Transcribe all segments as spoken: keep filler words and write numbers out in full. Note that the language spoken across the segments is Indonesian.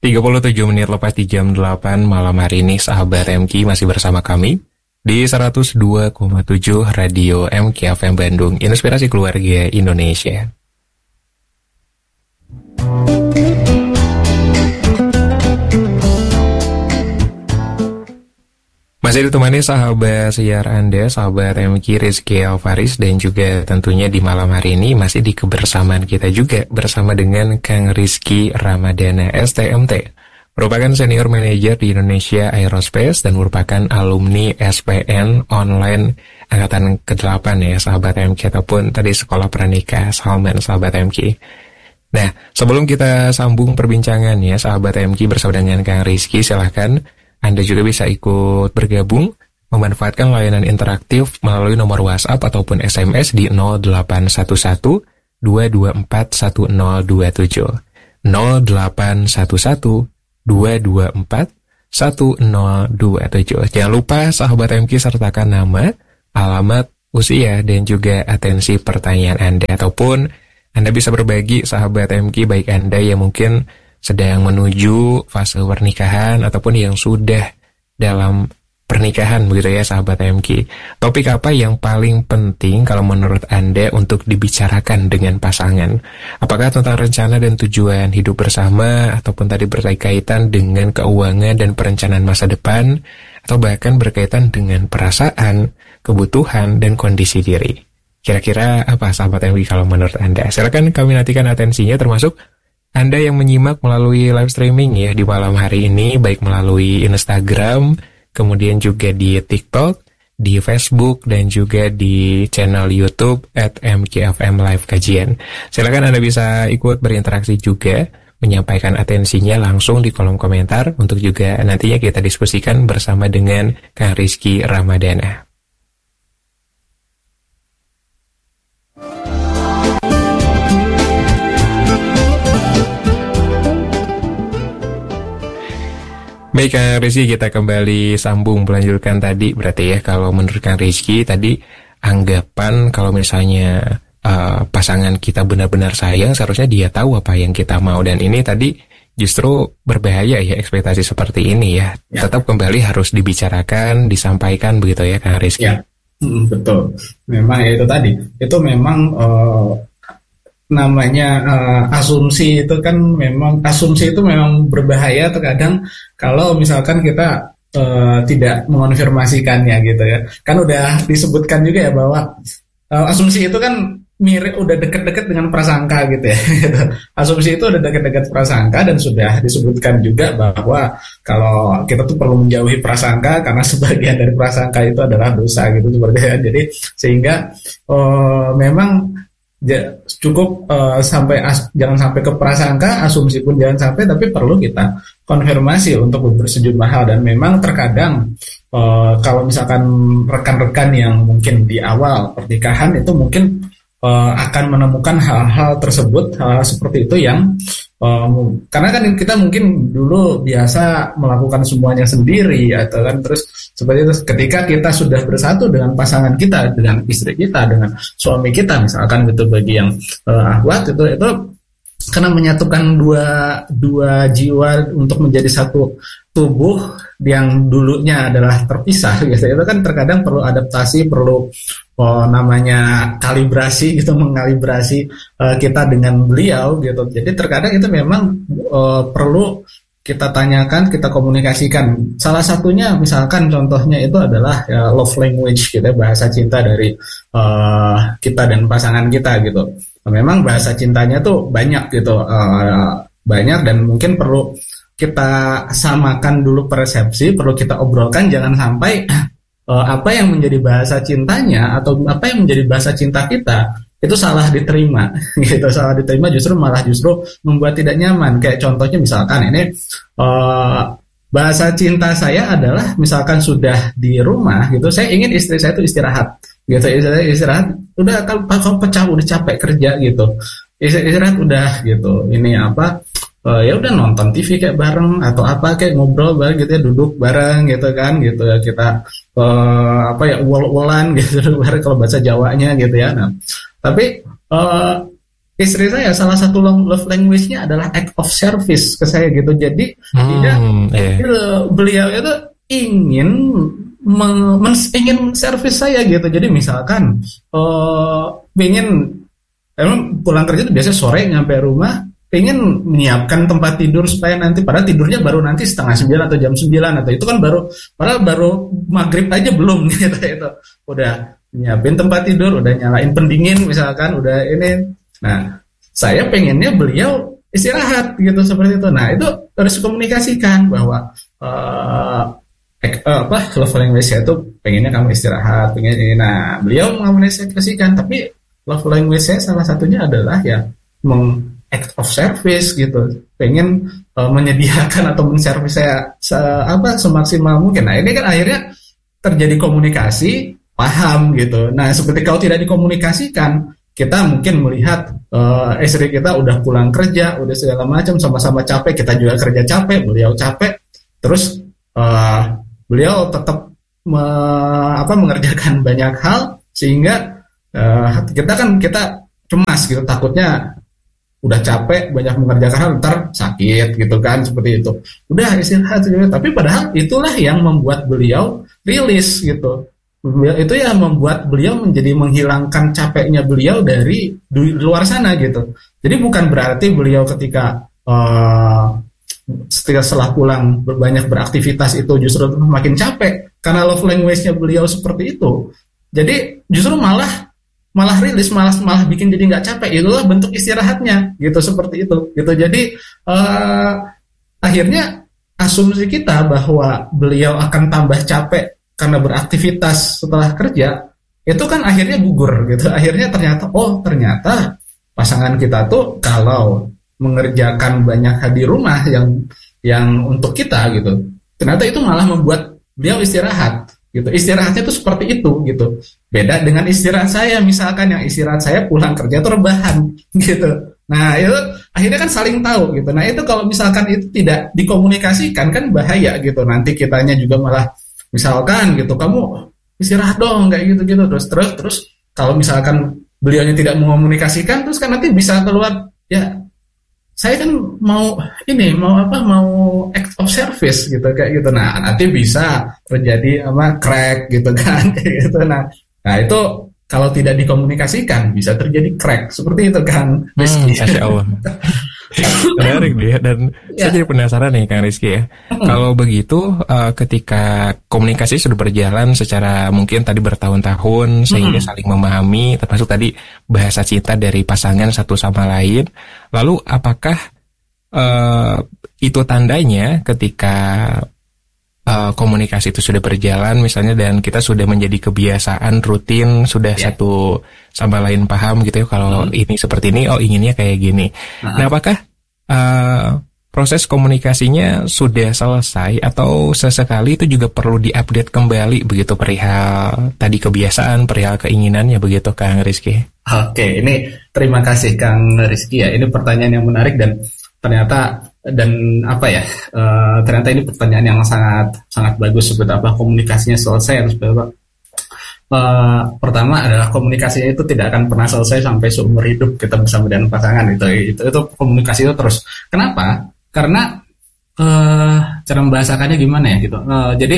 tiga puluh tujuh menit lepas di jam delapan malam hari ini, sahabat M K masih bersama kami di seratus dua koma tujuh Radio M K F M Bandung, Inspirasi Keluarga Indonesia. Masih ditemani sahabat siar Anda, sahabat M K Rizky Alvaris, dan juga tentunya di malam hari ini masih di kebersamaan kita juga bersama dengan Kang Rizky Ramadana S T M T, merupakan Senior Manager di Indonesia Aerospace dan merupakan alumni S P N Online Angkatan kedelapan ya sahabat M K, ataupun tadi Sekolah Pranikah Salman sahabat M K. Nah, sebelum kita sambung perbincangan ya sahabat M K bersama dengan Kang Rizky, silahkan Anda juga bisa ikut bergabung, memanfaatkan layanan interaktif melalui nomor WhatsApp ataupun S M S di nol delapan satu satu dua dua empat satu nol dua tujuh, nol delapan satu satu dua dua empat satu nol dua tujuh. Jangan lupa sahabat M K sertakan nama, alamat, usia, dan juga atensi pertanyaan Anda, ataupun Anda bisa berbagi sahabat M K, baik Anda yang mungkin sedang menuju fase pernikahan ataupun yang sudah dalam pernikahan begitu ya sahabat M K. Topik apa yang paling penting kalau menurut Anda untuk dibicarakan dengan pasangan? Apakah tentang rencana dan tujuan hidup bersama, ataupun tadi berkaitan dengan keuangan dan perencanaan masa depan, atau bahkan berkaitan dengan perasaan, kebutuhan, dan kondisi diri? Kira-kira apa sahabat M K kalau menurut Anda? Silakan kami nantikan atensinya, termasuk Anda yang menyimak melalui live streaming ya di malam hari ini, baik melalui Instagram, kemudian juga di TikTok, di Facebook, dan juga di channel YouTube at M K F M Live Kajian. Silakan Anda bisa ikut berinteraksi juga, menyampaikan atensinya langsung di kolom komentar, untuk juga nantinya kita diskusikan bersama dengan Kang Rizky Ramadana. Baik Kang Rizky, kita kembali sambung melanjutkan tadi. Berarti ya kalau menurut Kang Rizky tadi, anggapan kalau misalnya uh, pasangan kita benar-benar sayang, seharusnya dia tahu apa yang kita mau. Dan ini tadi justru berbahaya ya ekspektasi seperti ini ya, ya. Tetap kembali harus dibicarakan, disampaikan begitu ya Kang Rizky. Ya, hmm, betul. Memang ya itu tadi, itu memang uh, namanya uh, asumsi itu kan memang asumsi itu memang berbahaya terkadang kalau misalkan kita uh, tidak mengonfirmasikannya gitu ya. Kan udah disebutkan juga ya bahwa uh, asumsi itu kan mirip, udah dekat-dekat dengan prasangka gitu ya. Asumsi itu udah dekat-dekat prasangka, dan sudah disebutkan juga bahwa kalau kita tuh perlu menjauhi prasangka karena sebagian dari prasangka itu adalah dosa gitu seperti ya. Jadi sehingga uh, memang cukup uh, sampai as, jangan sampai ke prasangka, asumsi pun jangan sampai, tapi perlu kita konfirmasi untuk sejumlah hal. Dan memang terkadang uh, kalau misalkan rekan-rekan yang mungkin di awal pernikahan itu mungkin uh, akan menemukan hal-hal tersebut, hal-hal seperti itu yang um, karena kan kita mungkin dulu biasa melakukan semuanya sendiri atau kan, terus seperti itu ketika kita sudah bersatu dengan pasangan kita, dengan istri kita, dengan suami kita misalkan gitu, bagi yang uh, ahwat itu itu karena menyatukan dua dua jiwa untuk menjadi satu tubuh yang dulunya adalah terpisah gitu, itu kan terkadang perlu adaptasi, perlu oh, namanya kalibrasi gitu, mengalibrasi uh, kita dengan beliau gitu. Jadi terkadang itu memang uh, perlu kita tanyakan, kita komunikasikan. Salah satunya misalkan contohnya itu adalah ya, love language gitu, bahasa cinta dari uh, kita dan pasangan kita gitu. Memang bahasa cintanya tuh banyak gitu, uh, banyak, dan mungkin perlu kita samakan dulu persepsi, perlu kita obrolkan, jangan sampai uh, apa yang menjadi bahasa cintanya atau apa yang menjadi bahasa cinta kita itu salah diterima gitu, salah diterima justru malah justru membuat tidak nyaman. Kayak contohnya misalkan ini uh, bahasa cinta saya adalah misalkan sudah di rumah gitu, saya ingin istri saya itu istirahat gitu, istri istirahat udah kalau pecah udah capek kerja gitu, istri istirahat udah gitu, ini apa uh, ya udah nonton T V kayak bareng atau apa kayak ngobrol bareng gitu ya, duduk bareng gitu kan gitu ya, kita uh, apa ya uol-uolan gitu bareng kalau bahasa Jawanya gitu ya. Nah tapi uh, istri saya salah satu love language-nya adalah act of service ke saya gitu. Jadi Hmm, dia iya. itu, beliau itu ingin meng, men- ingin servis saya gitu. Jadi misalkan eh ingin emang pulang kerja itu biasanya sore nyampe rumah, pengen menyiapkan tempat tidur supaya nanti, padahal tidurnya baru nanti setengah sembilan atau jam sembilan, atau itu kan baru, padahal baru maghrib aja belum gitu itu udah nyiapin tempat tidur, udah nyalain pendingin misalkan, udah ini. Nah, saya pengennya beliau istirahat gitu seperti itu. Nah, itu harus komunikasikan bahwa eh, eh, apa love language itu pengennya kamu istirahat, pengen ini. Nah, beliau mengomunikasikan, tapi love language saya salah satunya adalah ya meng act of service gitu, pengen uh, menyediakan atau menservis saya se apa semaksimal mungkin. Nah, ini kan akhirnya terjadi komunikasi, paham gitu. Nah, seperti kalau tidak dikomunikasikan, kita mungkin melihat uh, istri kita udah pulang kerja, udah segala macam, sama-sama capek, kita juga kerja capek, beliau capek, terus uh, beliau tetap me, apa mengerjakan banyak hal, sehingga Uh, kita kan kita cemas gitu, takutnya udah capek banyak mengerjakan hal ntar sakit gitu kan, seperti itu. Udah istirahat gitu. Tapi padahal itulah yang membuat beliau rilis gitu. Itu yang membuat beliau menjadi menghilangkan capeknya beliau dari di luar sana gitu. Jadi bukan berarti beliau ketika uh, ketika setelah pulang banyak beraktivitas itu justru makin capek karena love language-nya beliau seperti itu. Jadi justru malah malah rilis, malah malah bikin jadi nggak capek. Itulah bentuk istirahatnya gitu, seperti itu gitu. Jadi uh, akhirnya asumsi kita bahwa beliau akan tambah capek karena beraktivitas setelah kerja itu kan akhirnya gugur gitu. Akhirnya ternyata oh ternyata pasangan kita tuh kalau mengerjakan banyak hal di rumah yang yang untuk kita gitu, ternyata itu malah membuat beliau istirahat gitu. Istirahatnya tuh seperti itu gitu. Beda dengan istirahat saya, misalkan yang istirahat saya pulang kerja tuh rebahan gitu. Nah, itu akhirnya kan saling tahu gitu. Nah, itu kalau misalkan itu tidak dikomunikasikan kan bahaya gitu. Nanti kitanya juga malah misalkan gitu, kamu istirahat dong kayak gitu-gitu, terus terus terus kalau misalkan beliaunya tidak mengomunikasikan, terus kan nanti bisa keluar ya saya kan mau ini mau apa mau act of service gitu kayak gitu. Nah, nanti bisa terjadi apa crack gitu kan kayak gitu. Nah, nah itu kalau tidak dikomunikasikan bisa terjadi crack seperti itu kan. Hmm, Masya Allah. Menarik dia, dan Ya. saya jadi penasaran nih Kang Rizky ya. Hmm. Kalau begitu uh, ketika komunikasi sudah berjalan secara mungkin tadi bertahun-tahun sehingga Hmm. saling memahami, termasuk tadi bahasa cinta dari pasangan satu sama lain, lalu apakah uh, itu tandanya ketika uh, komunikasi itu sudah berjalan misalnya dan kita sudah menjadi kebiasaan rutin, sudah Ya. satu sama lain paham gitu ya, kalau Hmm. ini seperti ini, oh inginnya kayak gini. Nah, Nah, apakah uh, proses komunikasinya sudah selesai atau sesekali itu juga perlu diupdate kembali begitu perihal tadi kebiasaan, perihal keinginannya begitu Kang Rizky? Oke, ini terima kasih Kang Rizky ya. Ini pertanyaan yang menarik dan ternyata dan apa ya? Uh, ternyata ini pertanyaan yang sangat sangat bagus. Seperti apa komunikasinya selesai atau seperti apa? Uh, pertama adalah komunikasinya itu tidak akan pernah selesai sampai seumur hidup kita bersama dengan pasangan itu itu, itu komunikasi itu terus. Kenapa? Karena uh, cara membahasakannya gimana ya gitu. Uh, jadi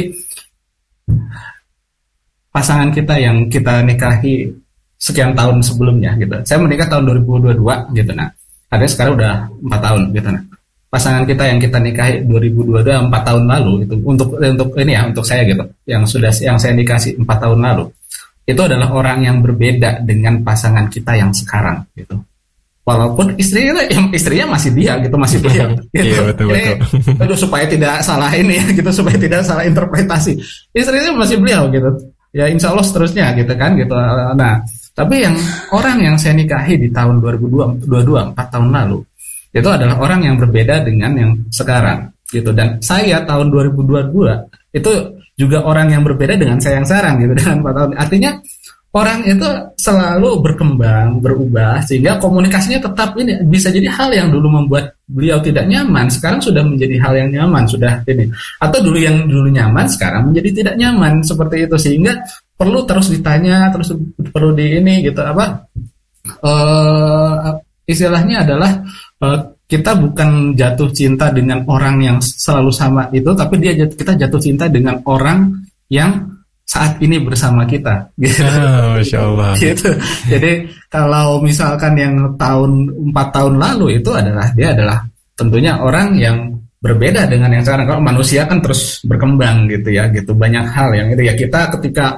pasangan kita yang kita nikahi sekian tahun sebelumnya gitu. Saya menikah tahun dua ribu dua puluh dua gitu. Nah, ada sekarang udah empat tahun gitu. Nah, pasangan kita yang kita nikahi dua ribu dua puluh dua empat tahun lalu itu untuk untuk ini ya untuk saya gitu. Yang sudah yang saya nikahi empat tahun lalu. Itu adalah orang yang berbeda dengan pasangan kita yang sekarang gitu. Walaupun istrinya yang istrinya masih dia gitu, masih dia gitu. Iya, betul, Ini, betul. aduh, supaya tidak salah ini ya gitu, supaya tidak salah interpretasi. Istrinya masih beliau gitu. Ya insya Allah seterusnya gitu kan gitu. Nah, tapi yang orang yang saya nikahi di tahun dua ribu dua puluh dua empat tahun lalu itu adalah orang yang berbeda dengan yang sekarang gitu. Dan saya tahun dua ribu dua puluh dua itu juga orang yang berbeda dengan saya yang sekarang gitu dengan empat tahun. Artinya orang itu selalu berkembang, berubah sehingga komunikasinya tetap ini bisa jadi hal yang dulu membuat beliau tidak nyaman, sekarang sudah menjadi hal yang nyaman, sudah ini. Atau dulu yang dulu nyaman sekarang menjadi tidak nyaman seperti itu, sehingga perlu terus ditanya, terus perlu di ini gitu apa? Uh, istilahnya adalah uh, kita bukan jatuh cinta dengan orang yang selalu sama itu, tapi dia kita jatuh cinta dengan orang yang saat ini bersama kita, gitu. Oh, Masya Allah. Gitu. Jadi kalau misalkan yang tahun empat tahun lalu itu adalah dia adalah tentunya orang yang berbeda dengan yang sekarang. Kalau manusia kan terus berkembang gitu ya, gitu banyak hal yang itu ya kita ketika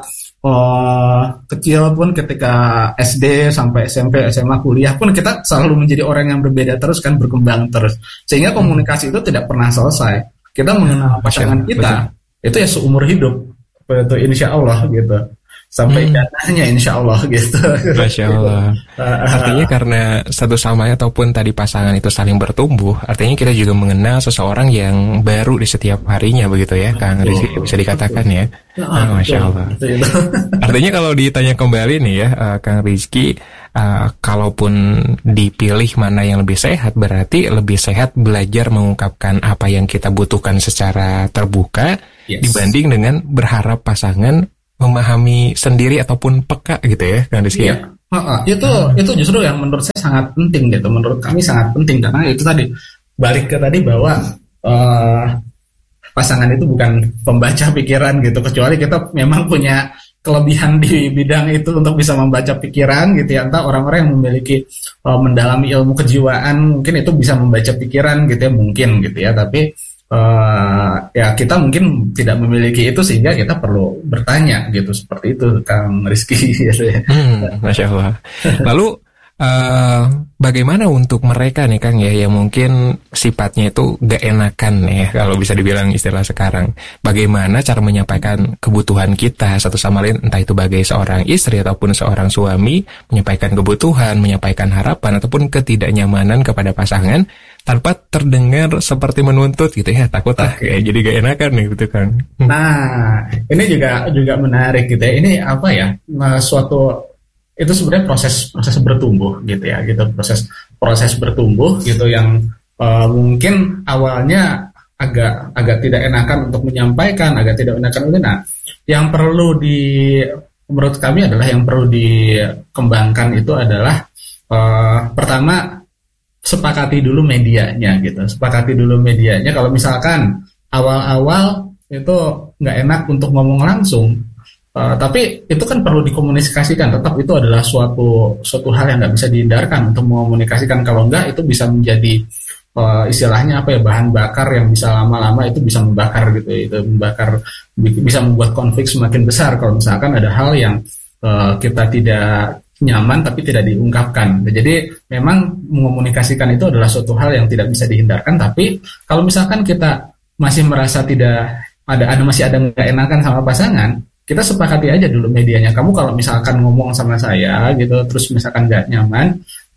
oh, kecil pun ketika S D sampai S M P, S M A, kuliah pun kita selalu menjadi orang yang berbeda terus kan, berkembang terus sehingga komunikasi itu tidak pernah selesai. Kita mengenal pasangan kita itu ya seumur hidup. Itu insya Allah gitu sampai jannahnya hmm. insya Allah gitu. Masya Allah. Artinya karena satu sama ataupun tadi pasangan itu saling bertumbuh, artinya kita juga mengenal seseorang yang baru di setiap harinya begitu ya, Kang Rizky, bisa dikatakan ya. Ah, Masya Allah. Artinya kalau ditanya kembali nih ya, uh, Kang Rizky, uh, kalaupun dipilih mana yang lebih sehat, berarti lebih sehat belajar mengungkapkan apa yang kita butuhkan secara terbuka, yes, dibanding dengan berharap pasangan memahami sendiri ataupun peka gitu ya, Kang Rizky. Iya. Uh, uh, itu hmm. itu justru yang menurut saya sangat penting gitu, menurut kami sangat penting karena itu tadi balik ke tadi bahwa uh, pasangan itu bukan pembaca pikiran gitu, kecuali kita memang punya kelebihan di bidang itu untuk bisa membaca pikiran gitu ya. Entah orang-orang yang memiliki uh, mendalami ilmu kejiwaan mungkin itu bisa membaca pikiran gitu ya, mungkin gitu ya, tapi Uh, ya kita mungkin tidak memiliki itu sehingga kita perlu bertanya gitu, seperti itu Kang Rizky gitu ya. Hmm, Masya Allah. Lalu uh, bagaimana untuk mereka nih Kang ya yang mungkin sifatnya itu gak enakan ya kalau bisa dibilang istilah sekarang, bagaimana cara menyampaikan kebutuhan kita satu sama lain, entah itu sebagai seorang istri ataupun seorang suami, menyampaikan kebutuhan, menyampaikan harapan ataupun ketidaknyamanan kepada pasangan tanpa terdengar seperti menuntut gitu ya, takut lah okay. kayak jadi gak enakan nih gitu kan. Nah ini juga juga menarik gitu ya, ini apa ya, nah, suatu itu sebenarnya proses proses bertumbuh gitu ya, gitu proses proses bertumbuh gitu yang uh, mungkin awalnya agak agak tidak enakan untuk menyampaikan, agak tidak enakan itu. Nah yang perlu di menurut kami adalah yang perlu dikembangkan itu adalah uh, pertama sepakati dulu medianya gitu, sepakati dulu medianya. Kalau misalkan awal-awal itu nggak enak untuk ngomong langsung, uh, tapi itu kan perlu dikomunikasikan. Tetap itu adalah suatu suatu hal yang nggak bisa dihindarkan untuk mengomunikasikan. Kalau nggak itu bisa menjadi uh, istilahnya apa ya, bahan bakar yang bisa lama-lama itu bisa membakar gitu, itu membakar, bisa membuat konflik semakin besar. Kalau misalkan ada hal yang uh, kita tidak nyaman tapi tidak diungkapkan. Jadi memang mengomunikasikan itu adalah suatu hal yang tidak bisa dihindarkan. Tapi kalau misalkan kita masih merasa tidak ada ada masih ada nggak enakan sama pasangan, kita sepakati aja dulu medianya. Kamu kalau misalkan ngomong sama saya gitu, terus misalkan nggak nyaman,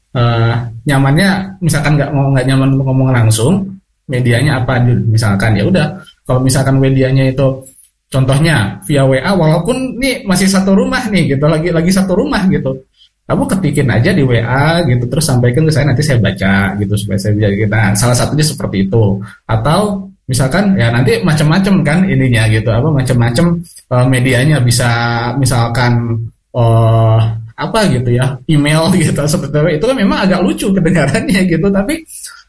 uh, nyamannya misalkan nggak mau nggak nyaman untuk ngomong langsung, medianya apa dulu? Misalkan ya udah, kalau misalkan medianya itu contohnya via W A, walaupun nih masih satu rumah nih gitu, lagi lagi satu rumah gitu, kamu ketikin aja di W A gitu, terus sampaikan ke saya, nanti saya baca gitu supaya saya bisa gitu. Nah, salah satunya seperti itu. Atau misalkan ya nanti macam-macam kan ininya gitu, apa macam-macam uh, medianya, bisa misalkan uh, apa gitu ya, email gitu seperti itu kan memang agak lucu kedengarannya gitu, tapi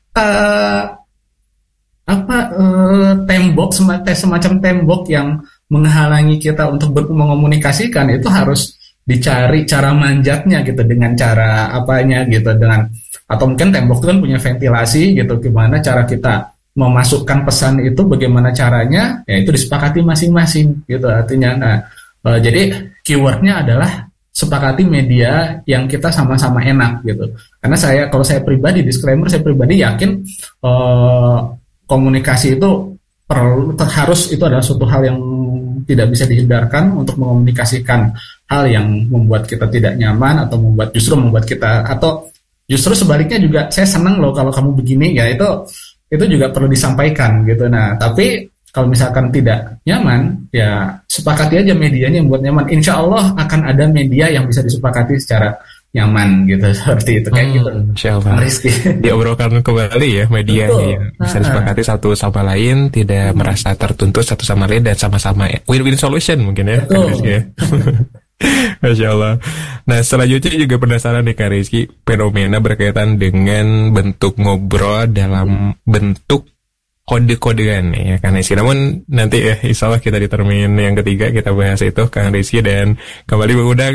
uh, apa uh, tembok semacam tembok yang menghalangi kita untuk ber- mengomunikasikan itu harus dicari cara manjatnya gitu, dengan cara apanya gitu, dengan atau mungkin tembok itu kan punya ventilasi gitu, gimana cara kita memasukkan pesan itu, bagaimana caranya ya itu disepakati masing-masing gitu artinya. Nah uh, jadi keywordnya adalah sepakati media yang kita sama-sama enak gitu. Karena saya kalau saya pribadi, disclaimer, saya pribadi yakin uh, komunikasi itu perlu, harus, itu adalah suatu hal yang tidak bisa dihindarkan untuk mengomunikasikan hal yang membuat kita tidak nyaman atau membuat justru membuat kita, atau justru sebaliknya juga saya senang loh kalau kamu begini ya, itu itu juga perlu disampaikan gitu. Nah tapi kalau misalkan tidak nyaman ya sepakati aja medianya yang buat nyaman, insya Allah akan ada media yang bisa disepakati secara nyaman gitu, seperti itu kayak hmm, gitu. Insyaallah. Diobrolkan kembali ya medianya yang bisa disepakati satu sama lain, tidak hmm. merasa tertuntut satu sama lain dan sama-sama win-win solution mungkin ya. Kan, ya. Masya Allah. Nah selanjutnya juga penasaran nih Kak Rizky, fenomena berkaitan dengan bentuk ngobrol dalam bentuk kode-kodean ya Kang Rizky. Namun nanti ya insya Allah kita di termin yang ketiga kita bahas itu Kang Rizky, dan kembali mengundang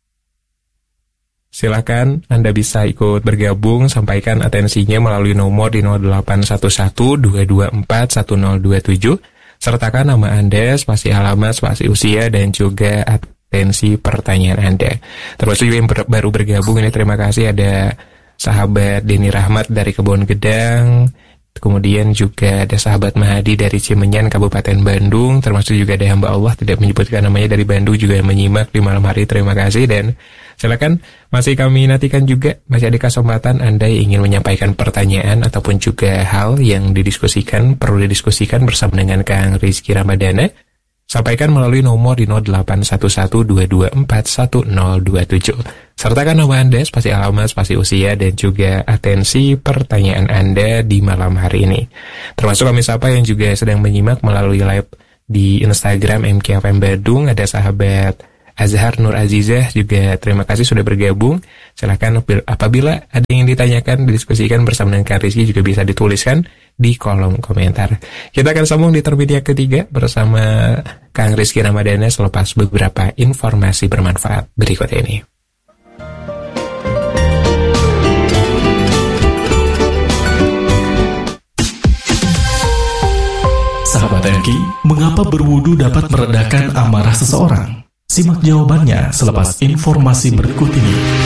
silakan Anda bisa ikut bergabung, sampaikan atensinya melalui nomor di nol delapan satu satu dua dua empat satu nol dua tujuh, sertakan nama Anda, spasi alamat, spasi usia, dan juga atensi pertanyaan Anda. Termasuk juga yang ber- baru bergabung ini, terima kasih ada sahabat Denny Rahmat dari Kebon Gedang, kemudian juga ada sahabat Mahadi dari Cimenyan, Kabupaten Bandung, termasuk juga ada hamba Allah tidak menyebutkan namanya dari Bandung juga yang menyimak di malam hari, terima kasih. Dan silakan masih kami nantikan juga, masih ada kesempatan Anda yang ingin menyampaikan pertanyaan ataupun juga hal yang didiskusikan, perlu didiskusikan bersama dengan Kang Rizky Ramadana, sampaikan melalui nomor di nol delapan satu satu dua dua empat satu nol dua tujuh. Sertakan nama Anda, spasi alamat, spasi usia, dan juga atensi pertanyaan Anda di malam hari ini. Termasuk kami sapa yang juga sedang menyimak melalui live di Instagram M K F M Bandung, ada sahabat Azhar Nur Azizah juga, terima kasih sudah bergabung. Silahkan apabila ada yang ditanyakan, didiskusikan bersama dengan Kak Rizky juga bisa dituliskan di kolom komentar. Kita akan sambung di termin yang ketiga bersama Kang Rizky Ramadana selepas beberapa informasi bermanfaat berikut ini. Sahabat M K, mengapa berwudu dapat meredakan amarah seseorang? Simak jawabannya selepas informasi berikut ini.